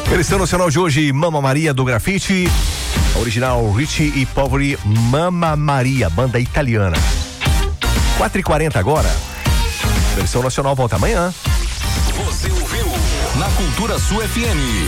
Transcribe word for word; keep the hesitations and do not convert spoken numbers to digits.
Versão nacional de hoje, Mamma Maria do Grafite. Original Richie e Poveri, Mamma Maria, banda italiana. quatro e quarenta agora. Versão nacional volta amanhã. Você ouviu na Cultura Sul F M.